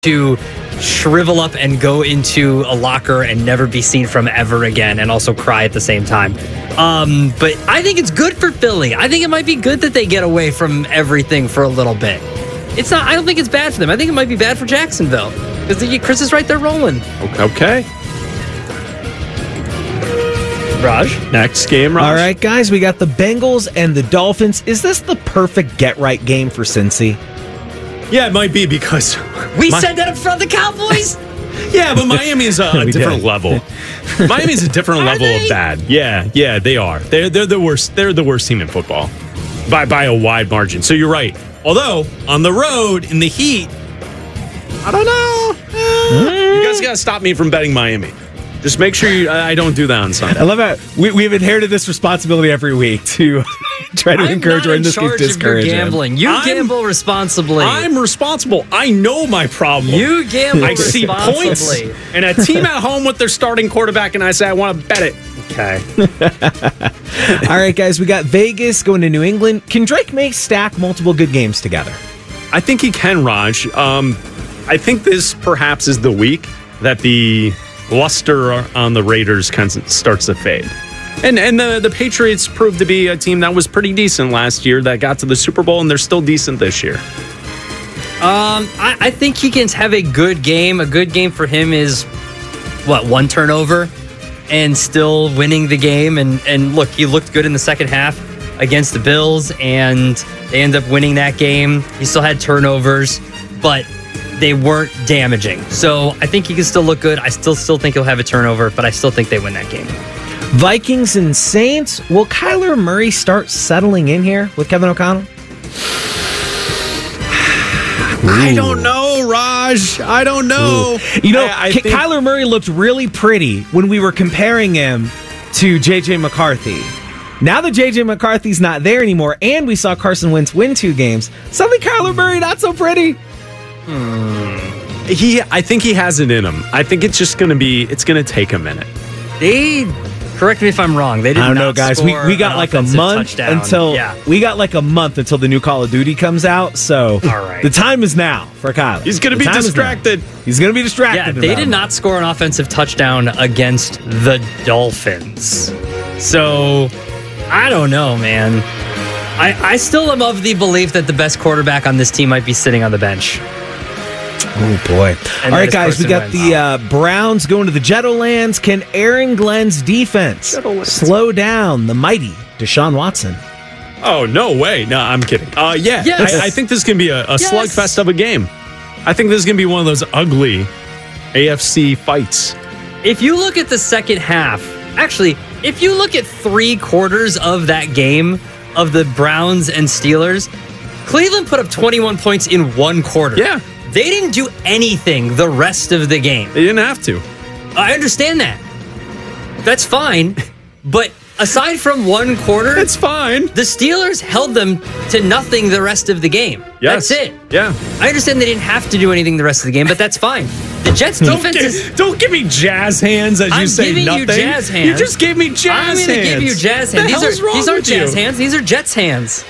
to shrivel up and go into a locker and never be seen from ever again, and also cry at the same time. But I think it's good for Philly. I think it might be good that they get away from everything for a little bit. It's not. I don't think it's bad for them. I think it might be bad for Jacksonville because Chris is right there rolling. Okay. Raj? Next game, Raj. All right, guys, we got the Bengals and the Dolphins. Is this the perfect get-right game for Cincy? Yeah, it might be because... We said that up front of the Cowboys? Yeah, but Miami is a different level. Miami's a different level of bad. Yeah, they are. They're the worst. They're the worst team in football by a wide margin. So you're right. Although, on the road, in the heat, I don't know. You guys got to stop me from betting Miami. Just make sure I don't do that on Sunday. I love how we've inherited this responsibility every week to try to encourage or in this case discourage gambling. You gamble responsibly. I'm responsible. I know my problem. You gamble I see points and a team at home with their starting quarterback, and I say I want to bet it. Okay. All right, guys, we got Vegas going to New England. Can Drake May stack multiple good games together? I think he can, Raj. I think this perhaps is the week that the luster on the Raiders kind of starts to fade. And the Patriots proved to be a team that was pretty decent last year that got to the Super Bowl, and they're still decent this year. I think he can have a good game. A good game for him is, one turnover and still winning the game. And look, he looked good in the second half against the Bills, and they end up winning that game. He still had turnovers, but they weren't damaging. So I think he can still look good. I still think he'll have a turnover, but I still think they win that game. Vikings and Saints. Will Kyler Murray start settling in here with Kevin O'Connell? I don't know, Raj. I don't know. You know, I think Kyler Murray looked really pretty when we were comparing him to J.J. McCarthy. Now that J.J. McCarthy's not there anymore, and we saw Carson Wentz win 2 games, suddenly Kyler Murray not so pretty. I think he has it in him. I think it's just going to take a minute. Correct me if I'm wrong. They did I don't not know, guys. We got like a month until the new Call of Duty comes out. So the time is now for Kyler. He's going to be distracted. He's going to be distracted. Yeah, they did not score an offensive touchdown against the Dolphins. So I don't know, man. I still am of the belief that the best quarterback on this team might be sitting on the bench. Oh, boy. All right, guys, we got the Browns going to the Jettolands. Can Aaron Glenn's defense slow down the mighty Deshaun Watson? Oh, no way. No, I'm kidding. Yes. I think this is going to be a slugfest of a game. I think this is going to be one of those ugly AFC fights. If you look at the second half, actually, if you look at 3 quarters of that game of the Browns and Steelers, Cleveland put up 21 points in 1 quarter. Yeah. They didn't do anything the rest of the game. They didn't have to. I understand that. That's fine. But aside from 1 quarter, it's fine. The Steelers held them to nothing the rest of the game. Yes. That's it. Yeah. I understand they didn't have to do anything the rest of the game, but that's fine. The Jets defense Don't give me jazz hands as you say nothing. I'm giving you jazz hands. You just gave me jazz hands. I'm going to give you jazz hands. These aren't jazz hands. These are Jets hands.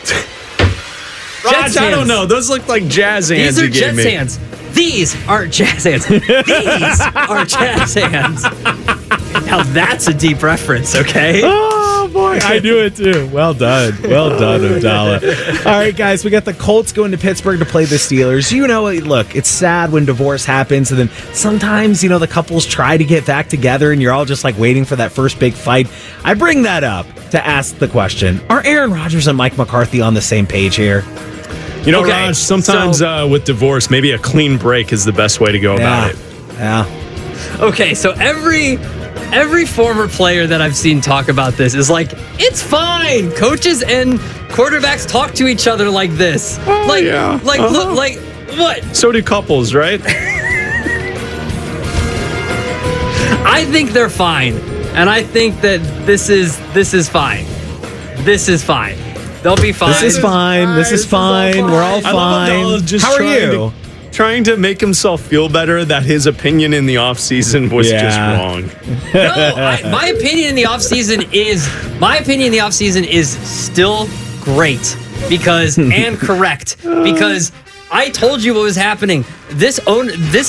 Raj, I don't know. Those look like jazz hands. These are Jets hands. These aren't jazz hands. These are jazz hands. Now that's a deep reference, okay? Oh, boy. I knew it, too. Well done. Well done, Abdallah. All right, guys, we got the Colts going to Pittsburgh to play the Steelers. You know, look, it's sad when divorce happens, and then sometimes, the couples try to get back together, and you're all just, waiting for that first big fight. I bring that up to ask the question, are Aaron Rodgers and Mike McCarthy on the same page here? Raj, sometimes with divorce, maybe a clean break is the best way to go about it. Yeah. Okay, so every former player that I've seen talk about this is like, it's fine. Coaches and quarterbacks talk to each other like this. What? So do couples, right? I think they're fine. And I think that this is fine. This is fine. They'll be fine. This is fine. This is fine. We're all fine. How are you? Trying to make himself feel better that his opinion in the offseason was just wrong. No, my opinion in the offseason is still great and correct because I told you what was happening. This